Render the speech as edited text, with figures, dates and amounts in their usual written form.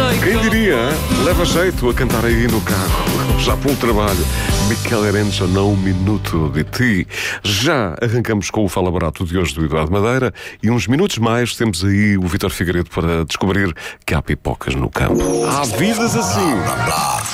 jeito. Quem diria, hein? Leva jeito a cantar aí no carro, já pelo trabalho. Michele Arenzo, não um minuto de ti. Já arrancamos com o Fala Barato de hoje do Eduardo Madeira e uns minutos mais temos aí o Vítor Figueiredo para descobrir que há pipocas no campo. Há vidas assim.